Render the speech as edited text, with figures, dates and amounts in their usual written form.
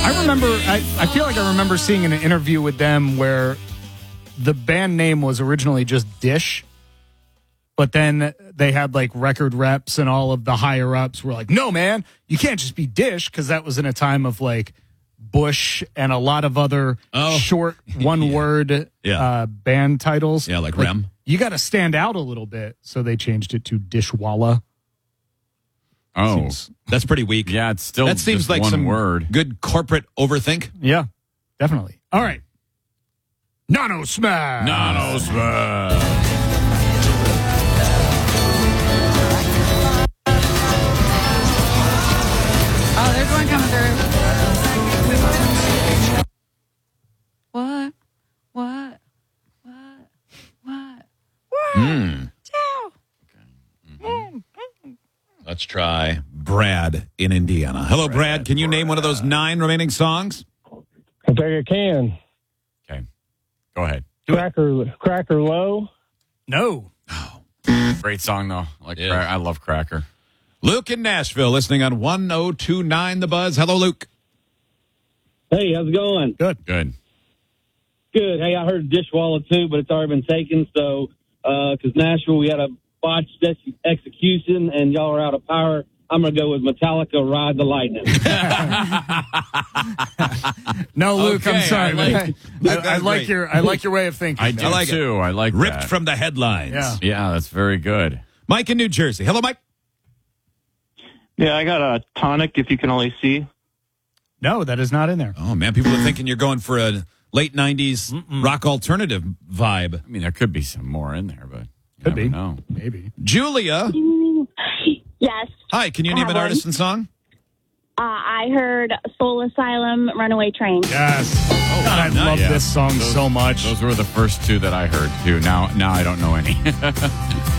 I feel like I remember seeing an interview with them where the band name was originally just Dish, but then they had like record reps and all of the higher ups were like, no, man, you can't just be Dish, because that was in a time of like Bush and a lot of other short one-word band titles. Yeah, like Rem. You got to stand out a little bit, so they changed it to Dishwalla. That's pretty weak. Yeah, it's still that seems just like one some word. Good corporate overthink. Yeah, definitely. All right. Nano Smash. Nano Smash. Oh, there's one coming through. What? Let's try Brad in Indiana. Hello, Brad. Can you name one of those 9 remaining songs? I think I can. Okay. Go ahead. Cracker Low. No. Great song, though. Yeah. I love Cracker. Luke in Nashville, listening on 1029 The Buzz. Hello, Luke. Hey, how's it going? Good. Good. Good. Hey, I heard Dishwalla too, but it's already been taken. So, because Nashville, we had a botched execution, and y'all are out of power. I'm going to go with Metallica, Ride the Lightning. No, Luke, Okay, I'm sorry. I like great. your way of thinking. I do, like it. too. I like Ripped that. from the headlines. Yeah. Yeah, that's very good. Mike in New Jersey. Hello, Mike. Yeah, I got a Tonic, If You Can Only See. No, that is not in there. Oh, man. People are thinking you're going for a late 90s rock alternative vibe. I mean, there could be some more in there, but you Could never be. know. Maybe. Julia. Yes. Hi. Can you name an artist and song? I heard Soul Asylum, Runaway Train. Yes. God, I love Yeah. this song so much. Those were the first 2 that I heard, too. Now I don't know any.